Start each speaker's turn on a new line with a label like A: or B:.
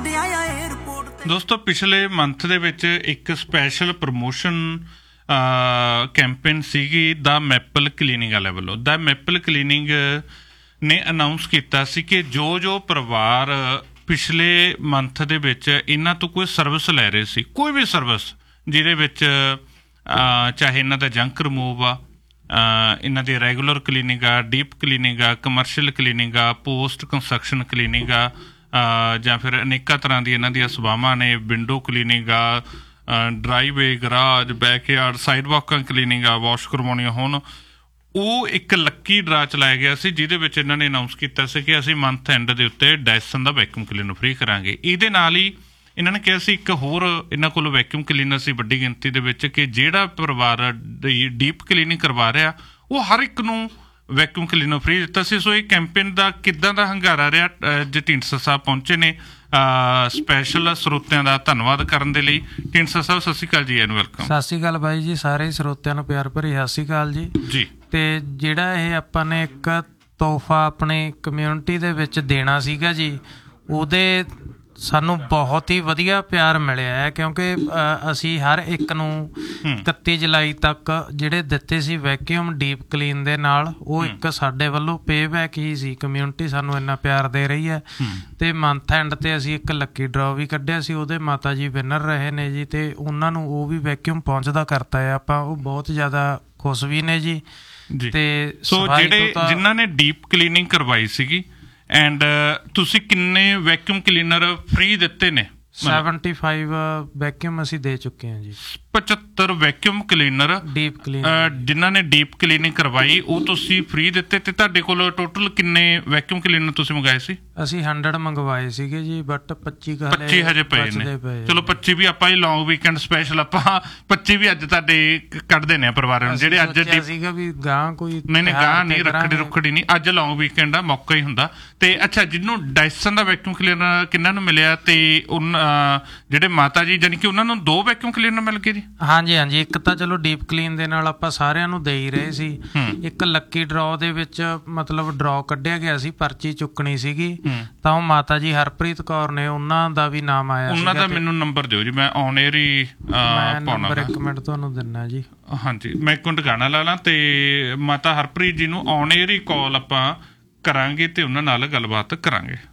A: ਦੋਸਤੋ ਪਿਛਲੇ ਮੰਥ ਦੇ ਵਿੱਚ ਇੱਕ ਸਪੈਸ਼ਲ ਪ੍ਰਮੋਸ਼ਨ ਕੈਂਪੇਨ ਸੀਗੀ ਦਾ ਮੈਪਲ ਕਲੀਨਿੰਗ ਵਾਲੇ ਵੱਲੋਂ। ਦਾ ਮੈਪਲ ਕਲੀਨਿੰਗ ਨੇ ਅਨਾਊਂਸ ਕੀਤਾ ਸੀ ਕਿ ਜੋ ਪਰਿਵਾਰ ਪਿਛਲੇ ਮੰਥ ਦੇ ਵਿੱਚ ਇਹਨਾਂ ਤੋਂ ਕੋਈ ਸਰਵਿਸ ਲੈ ਰਹੇ ਸੀ, ਕੋਈ ਵੀ ਸਰਵਿਸ ਜਿਹਦੇ ਵਿੱਚ ਚਾਹੇ ਇਹਨਾਂ ਦਾ ਜੰਕ ਰਿਮੂਵ ਆ, ਇਹਨਾਂ ਦੀ ਰੈਗੂਲਰ ਕਲੀਨਿੰਗ ਆ, ਡੀਪ ਕਲੀਨਿੰਗ ਆ, ਕਮਰਸ਼ੀਅਲ ਕਲੀਨਿੰਗ ਆ, ਪੋਸਟ ਕੰਸਟਰਕਸ਼ਨ ਕਲੀਨਿੰਗ ਆ, ਜਾਂ ਫਿਰ ਅਨੇਕਾਂ ਤਰ੍ਹਾਂ ਦੀ ਇਹਨਾਂ ਦੀਆਂ ਸੇਵਾਵਾਂ ਨੇ, ਵਿੰਡੋ ਕਲੀਨਿੰਗ ਆ, ਡਰਾਈਵੇ, ਗਰਾਜ, ਬੈਕਯਾਰਡ, ਸਾਈਡ ਵਾਕਾਂ ਕਲੀਨਿੰਗ ਆ, ਵਾਸ਼ ਕਰਵਾਉਣੀਆਂ ਹੋਣ, ਉਹ ਇੱਕ ਲੱਕੀ ਡਰਾ ਚਲਾਇਆ ਗਿਆ ਸੀ ਜਿਹਦੇ ਵਿੱਚ ਇਹਨਾਂ ਨੇ ਅਨਾਊਂਸ ਕੀਤਾ ਸੀ ਕਿ ਅਸੀਂ ਮੰਥ ਐਂਡ ਦੇ ਉੱਤੇ ਡਾਇਸਨ ਦਾ ਵੈਕਿਊਮ ਕਲੀਨਰ ਫ੍ਰੀ ਕਰਾਂਗੇ। ਇਹਦੇ ਨਾਲ ਹੀ ਇਹਨਾਂ ਨੇ ਕਿਹਾ ਸੀ ਇੱਕ ਹੋਰ ਇਹਨਾਂ ਕੋਲ ਵੈਕਿਊਮ ਕਲੀਨਰ ਸੀ ਵੱਡੀ ਗਿਣਤੀ ਦੇ ਵਿੱਚ, ਕਿ ਜਿਹੜਾ ਪਰਿਵਾਰ ਡੀਪ ਕਲੀਨਿੰਗ ਕਰਵਾ ਰਿਹਾ ਉਹ ਹਰ ਇੱਕ ਨੂੰ ਵੈਕਿਊਮ ਕਲੀਨਰ ਫ੍ਰੀ ਦਿੱਤਾ ਸੀ। ਸੋ ਇਹ ਕੈਂਪੇਨ ਦਾ ਕਿੱਦਾਂ ਦਾ ਹੰਗਾਰਾ ਰਿਹਾ, ਢੀਂਡਸਾ ਸਾਹਿਬ ਪਹੁੰਚੇ ਨੇ ਸਪੈਸ਼ਲ ਸਰੋਤਿਆਂ ਦਾ ਧੰਨਵਾਦ ਕਰਨ ਦੇ ਲਈ। ਢੀਂਡਸਾ ਸਾਹਿਬ ਸਤਿ ਸ਼੍ਰੀ ਅਕਾਲ ਜੀ, ਐਨ ਵੈਲਕਮ।
B: ਸਤਿ ਸ਼੍ਰੀ ਅਕਾਲ ਬਾਈ ਜੀ, ਸਾਰੇ ਸਰੋਤਿਆਂ ਨੂੰ ਪਿਆਰ ਭਰੀ ਸਤਿ ਸ਼੍ਰੀ ਅਕਾਲ ਜੀ।
A: ਜੀ
B: ਤੇ ਜਿਹੜਾ ਇਹ ਆਪਾਂ ਨੇ ਇੱਕ ਤੋਹਫਾ ਆਪਣੀ ਕਮਿਊਨਿਟੀ ਦੇ ਵਿੱਚ ਦੇਣਾ ਸੀਗਾ ਜੀ, ਉਹਦੇ ਸਾਨੂੰ ਬਹੁਤ ਹੀ ਵਧੀਆ ਪਿਆਰ ਮਿਲਿਆ ਹੈ, ਕਿਉਂਕਿ ਅਸੀਂ ਹਰ ਇੱਕ ਨੂੰ 31 ਜੁਲਾਈ ਤੱਕ ਜਿਹੜੇ ਦਿੱਤੇ ਸੀ ਵੈਕਿਊਮ ਡੀਪ ਕਲੀਨ ਦੇ ਨਾਲ, ਉਹ ਇੱਕ ਸਾਡੇ ਵੱਲੋਂ ਪੇਬੈਕ ਹੀ ਸੀ। ਕਮਿਊਨਿਟੀ ਸਾਨੂੰ ਇੰਨਾ ਪਿਆਰ ਦੇ ਰਹੀ ਹੈ। ਤੇ ਮੰਥ ਐਂਡ ਤੇ ਅਸੀਂ ਇੱਕ ਲੱਕੀ ਡਰਾ ਵੀ ਕੱਢਿਆ ਸੀ, ਉਹਦੇ ਮਾਤਾ ਜੀ ਵਿਨਰ ਰਹੇ ਨੇ ਜੀ, ਤੇ ਉਹਨਾਂ ਨੂੰ ਉਹ ਵੀ ਵੈਕਿਊਮ ਪਹੁੰਚਦਾ ਕਰਤਾ ਹੈ ਆਪਾਂ। ਉਹ ਬਹੁਤ ਜ਼ਿਆਦਾ ਖੁਸ਼ ਵੀ ਨੇ ਜੀ। ਤੇ
A: ਸੋ ਜਿਹੜੇ ਜਿਨ੍ਹਾਂ ਨੇ ਡੀਪ ਕਲੀਨਿੰਗ ਕਰਵਾਈ ਸੀਗੀ, ਐਂਡ ਤੁਸੀਂ ਕਿੰਨੇ ਵੈਕਿਊਮ ਕਲੀਨਰ ਫ੍ਰੀ ਦਿੱਤੇ ਨੇ?
B: 75 ਵੈਕਿਊਮ ਅਸੀਂ ਦੇ ਚੁੱਕੇ ਹਾਂ ਜੀ।
A: 75 ਵੈਕਿਊਮ ਕਲੀਨਰ
B: ਡੀਪ ਕਲੀਨਰ
A: ਜਿਨ੍ਹਾਂ ਨੇ ਡੀਪ ਕਲੀਨਿੰਗ ਕਰਵਾਈ ਉਹ ਤੁਸੀਂ ਫ੍ਰੀ ਦਿੱਤੇ। ਤੇ ਤੁਹਾਡੇ ਕੋਲ ਟੋਟਲ ਕਿੰਨੇ ਵੈਕਿਊਮ ਕਲੀਨਰ ਤੁਸੀਂ ਮੰਗਾਏ ਸੀ? ਅਸੀਂ
B: 100 ਮੰਗਵਾਏ ਸੀਗੇ ਜੀ, ਬਟ
A: 25 ਹਜੇ ਪਏ ਨੇ। ਚਲੋ 25 ਵੀ ਆਪਾਂ ਲੌਂਗ ਵੀਕਐਂਡ ਸਪੈਸ਼ਲ ਆਪਾਂ 25 ਵੀ ਅੱਜ ਤੁਹਾਡੇ ਕੱਢ ਦੇਣੇ ਆ ਪਰਿਵਾਰਾਂ ਨੂੰ ਜਿਹੜੇ ਅੱਜ
B: ਸੀਗਾ ਵੀ ਗਾਂ ਕੋਈ
A: ਨਹੀਂ ਗਾਂ ਨਹੀਂ, ਰੱਖੜੀ ਨਹੀਂ, ਅੱਜ ਲੌਂਗ ਵੀਕਐਂਡ ਆ, ਮੌਕਾ ਹੀ ਹੁੰਦਾ। ਤੇ ਅੱਛਾ, ਜਿਹਨੂੰ ਡਾਇਸਨ ਦਾ ਵੈਕਿਊਮ ਕਲੀਨਰ ਕਿੰਨਾਂ ਨੂੰ ਮਿਲਿਆ? ਤੇ ਜਿਹੜੇ ਮਾਤਾ ਜੀ ਜਾਨੀ ਕਿ ਉਹਨਾਂ ਨੂੰ 2 ਵੈਕਿਊਮ ਕਲੀਨਰ ਮਿਲ ਗਏ ਜੀ?
B: ਹਾਂਜੀ, ਇੱਕ ਤਾਂ ਚਲੋ ਡੀਪ ਕਲੀਨ ਦੇ ਨਾਲ ਆਪਾਂ ਸਾਰਿਆਂ ਨੂੰ ਦੇ ਹੀ ਰਹੇ ਸੀ। ਇੱਕ ਲੱਕੀ ਡਰਾ ਦੇ ਵਿੱਚ ਮਤਲਬ ਡਰਾ ਕੱਢਿਆ ਗਿਆ ਸੀ, ਪਰਚੀ ਚੁੱਕਣੀ ਸੀਗੀ, ਤਾਂ ਉਹ ਮਾਤਾ ਜੀ ਹਰਪ੍ਰੀਤ ਕੌਰ ਨੇ, ਉਹਨਾਂ ਦਾ ਵੀ ਨਾਮ ਆਇਆ।
A: ਉਹਨਾਂ ਦਾ ਮੈਨੂੰ ਨੰਬਰ ਦਿਓ ਜੀ, ਮੈਂ ਔਨ ਏਅਰ ਹੀ
B: ਨੰਬਰ ਇੱਕ ਮਿੰਟ ਤੁਹਾਨੂੰ ਦਿੰਦਾ ਜੀ।
A: ਹਾਂਜੀ, ਮੈਂ ਇੱਕ ਮਿੰਟ ਗਾਣਾ ਲਾ ਲਾਂ। ਤੇ ਮਾਤਾ ਹਰਪ੍ਰੀਤ ਜੀ ਨੂੰ ਔਨ ਏਅਰ ਹੀ ਕਾਲ ਆਪਾਂ ਕਰਾਂਗੇ ਤੇ ਉਹਨਾਂ ਨਾਲ ਗੱਲਬਾਤ ਕਰਾਂਗੇ।